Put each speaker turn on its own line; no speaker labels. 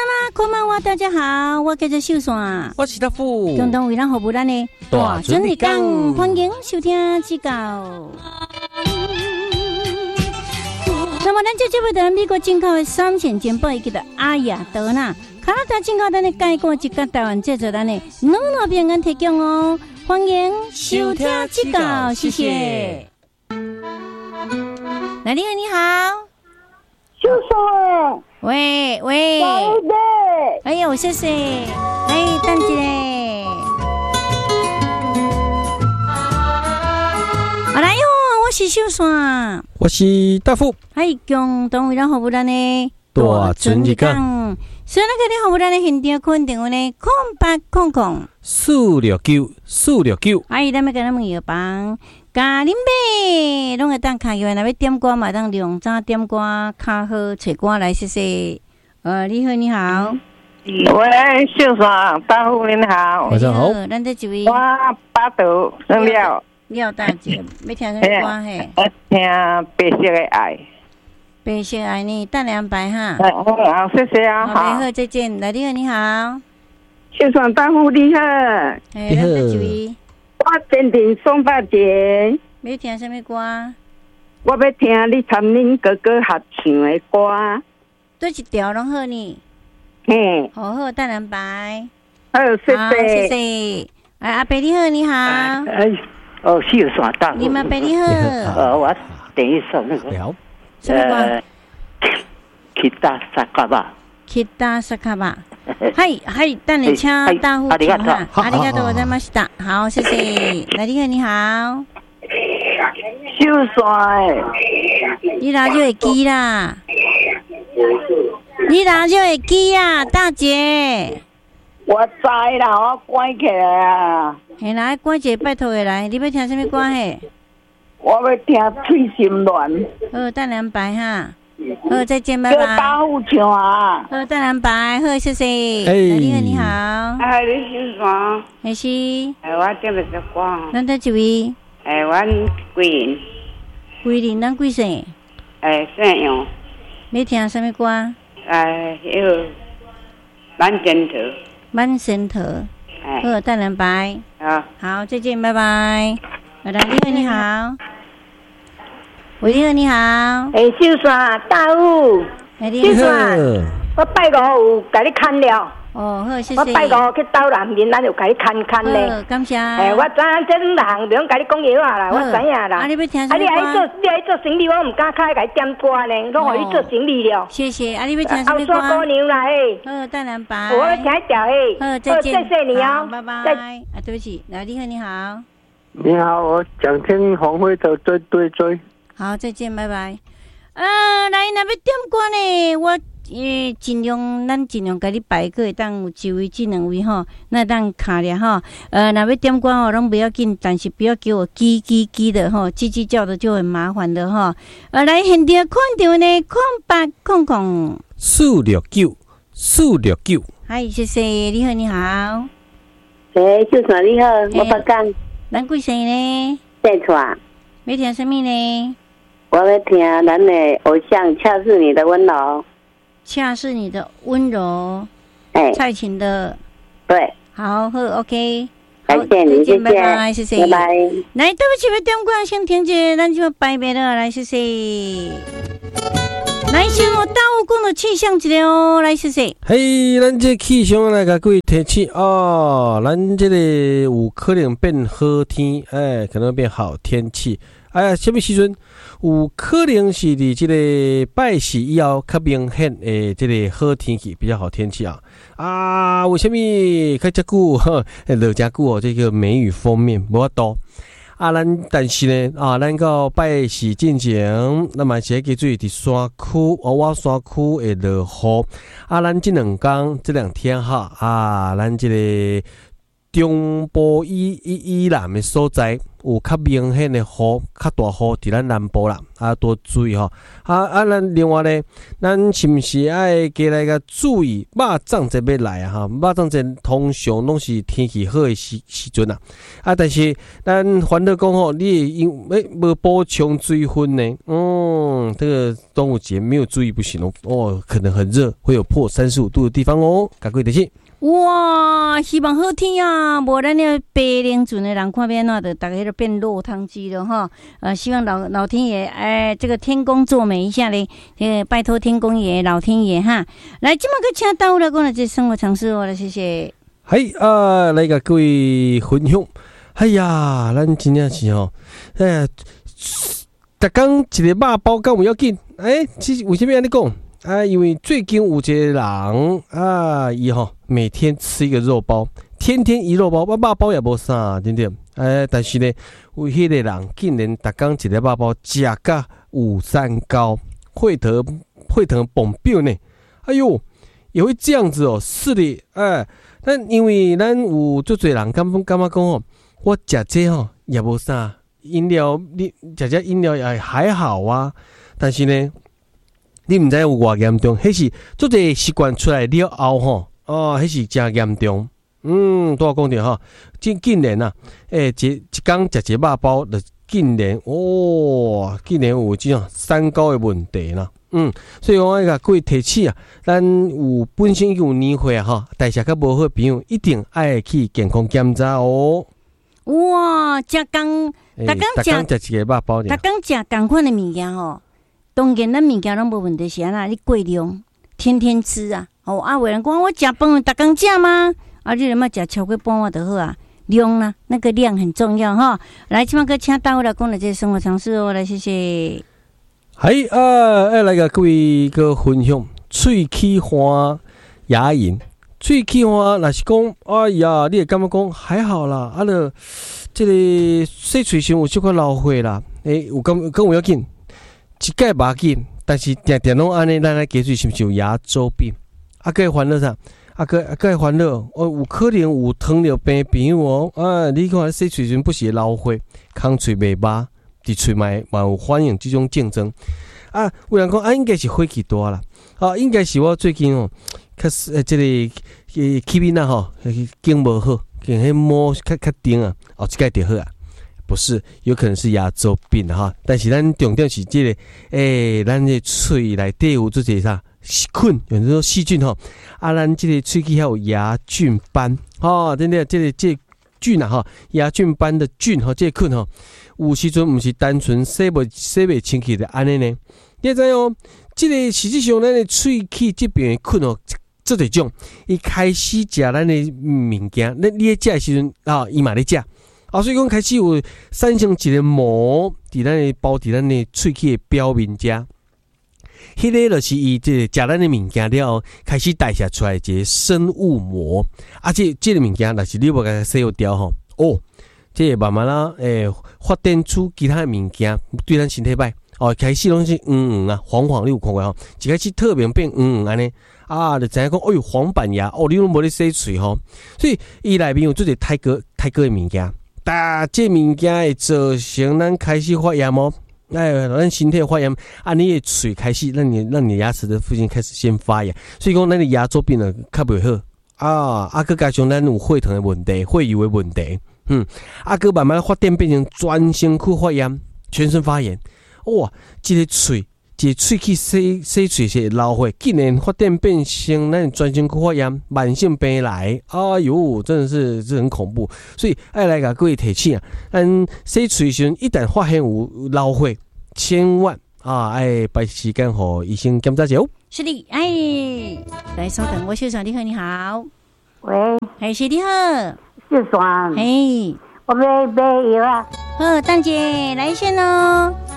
啦，こんばんは，大家好，我叫做秀山，
我是大富，
共同为咱服务咱的
大
准日讲，欢迎收听指教。那么，咱这节目在美国进口的3线简报，伊叫做阿雅德纳，加拿大进口咱的介绍一个台湾制作咱的暖暖平安提供哦，欢迎收听指教，谢谢。来，你好，你好。
秀山，
喂，哎呦，谢谢，哎，等一下，来哟，我是秀山，
我是大富，
哎，共同为咱服务咱的
大准日讲，
所以咱个咧服务咱的现场肯定有呢，0800
469，
哎，咱要跟咱们药房。咖喱妹，拢会当卡药，若要点歌嘛，当量早点歌，较好找歌来试试。你好，你好。
喂，秀山，大夫您好。
晚上好。
咱这一位。
我巴肚生了。
廖大姐，要听什么歌嘿？
听白色的爱。
白色爱你，等2摆哈。
好，谢谢啊。
好，再见。来，你好，你好。
秀山大夫你好。
你好。咱这一位。
我坚定双八节。
要听什么歌？
我要听你参恁哥哥合唱的歌。
对一条拢好呢。
嘿。
好，等2摆。
好，谢谢。
谢谢。阿伯你好，你好。
秀山大夫。
你阿伯你好。
我等一首那个。
什么歌？
吉他萨卡巴。
吉他萨卡巴。はい等你请大夫请哈，ありがとうございました。好，谢谢。来，你好，你好。
秀山，
你拿就会记啦，你拿就会记啊，大姐。
我知啦，我关起来啊。
嘿，来关姐，拜托的来，你要听什么歌嘿？
我要听《醉心乱》。
好，等2摆哈。好，再见，拜拜。
大夫唱啊。
好，等2摆，好，谢谢。你好，你好。
你是啥？
还是？
我点了只歌。
咱这一位。
我贵人。
贵人，咱贵姓？
姓杨。
要听什么歌？
满身头。
满身头。好，等2摆。好，再见，拜拜。来，你好，你好。喂，你好，你好。
秀山大夫。秀山，我拜五有甲你看了。
好，谢谢。
我拜五去斗南面，咱就甲你看咧。
好，感谢。
我知影这两项不用甲你讲药啊啦，我知影啦。
你要听什么歌？
你爱做生理，我唔敢开甲你点歌呢，拢互你做生理了。
谢谢。你要听什么歌？
后山姑娘来。
好，等2摆。
我要听一条嘿。
好，再见。
谢谢你啊，
拜拜。对不起，来，你好，你好。
你好，我想听黄辉的追追追。
好，再见，拜拜。来，若要点歌呢，我咱尽量甲你排个，当有1位、2位吼，那当卡了吼。若要点歌吼，拢不要紧，但是不要给我叽叽叽的吼，叽叽叫的就很麻烦的吼。来现场看到呢，0800
469。
嗨，谢谢，你好，你好。
秀山你好，我北港。
咱贵姓呢？
姓蔡。
要听什么呢？
我要听咱的偶像，恰是你的温柔。
恰是你的温柔。蔡琴的。对。好，OK。
感谢你，谢谢，
拜拜，谢谢，
拜拜。
来，对不起，要点歌，先停一下，咱就拜拜了，来，谢谢。来，先我大武讲的气象一下哦，来，谢谢。
嘿，咱这气象来甲各位天气哦，咱这个有可能变好天，可能变好天气。什么时阵有可能是伫这个拜四以后较明显的这个好天气，比较好天气啊？为什么较遮久落遮久哦？这个梅雨封面无法度但是呢咱到拜四进前，那么是记注意伫山区我山区会落雨咱这2天咱这个中部以南的所在有较明显的雨，较大雨伫咱南部啦，多注意吼。咱另外咧，咱是毋是爱加来个注意肉粽节要来啊？肉粽节通常拢是天气好的时阵啊。但是咱烦恼讲吼，你因无补充水分呢？这个端午节没有注意不行哦，可能很热，会有破35度的地方哦。赶快提醒。
哇，希望好天啊！无咱那白灵准的人看变哪的，大概都变落汤鸡了哈。希望老天爷，这个天公作美一下嘞，拜托天公爷、老天爷哈。来，今麦个请到来讲了这生活常识哦，来谢谢。
来个各位分享。咱真正是吼，逐工一个肉包敢有要紧？其为什么安尼讲？因为最近有一个人伊每天吃一个肉包，天天一肉包，肉包也无啥，对不对？但是呢，有迄个人竟然逐工一个肉包食甲5三高，血糖蹦表呢！哎呦，也会这样子哦，是的，但因为咱有足侪人感觉讲我食这也无啥，饮料你食这饮料也还好啊，但是呢。你唔知有偌严重，迄是做这习惯出来了后迄是真严重。拄我讲着竟然啊，一工食一肉包，就竟然有这种三高的问题啦。所以我甲各位提醒啊，咱有本身有年岁啊代谢较无好的朋友，一定爱去健康检查哦。
哇，逐工食一
个肉包，
逐工食同款的物件当然，咱物件拢无问题，是安那？你过量，天天吃啊！有人讲我食饭，逐工食吗？你若要食超过半碗就好啊。量啦，那个量很重要哈。来，即摆个请到我来讲了这生活常识哦，来谢谢。
来个各位个分享，喙齿花牙龈，喙齿花若是讲，哎呀，你会感觉讲还好啦，就这个洗喙上有小可老血啦，有讲有要紧。一概无紧，但是定拢安尼，咱来解释是毋是有牙周病？个烦恼啥？个烦恼有可能有糖尿病朋友你看洗喙唇不是老血，空喙袂捌，伫喙嘛有反映这种症状有人讲应该是火气大啦，应该是我最近开始这个气面经无好，经迄摸较重一届就好啊。不是，有可能是牙周病但是咱重点是这个，咱这喙内底有这些啥细菌，有时候细菌咱这个喙齿还有牙菌斑真的这个菌牙菌斑的菌这个菌有时阵不是单纯洗袂清气的安尼呢。你知这个实际上咱的喙齿这边的菌这一种，伊开始食咱的物件，你咧食的时阵伊嘛咧食。所以讲开始有产生一个膜伫咱的包伫咱的喙齿的表面遮，迄个就是伊这食咱的物件了后，开始代谢出来一个生物膜。这个物件若是你无甲它洗掉这个慢慢啦，发展出其他的物件对咱身体歹。开始拢是黄黄，你有看过一开始特别变安尼就知影讲黄板牙你拢无咧洗喙所以伊内面有做者太哥的物件。这物件会造成咱开始发炎咱身体发炎你的嘴开始让你牙齿的附近开始先发炎，所以讲咱的牙周病较袂好佮加上咱有血糖的问题、血油的问题，佮慢慢发展变成全身躯发炎、全身发炎。这个喙齿洗喙是老血，竟然发展变成咱全身躯发炎、慢性病来，真的是很恐怖。所以爱来甲各位提醒咱洗喙时一旦发现有老血，千万爱把时间给医生检查一下。
是的，来稍等，我秀爽，你好，你好，
喂，
是你好，
秀爽，我买药啊，
蛋姐来一线哦。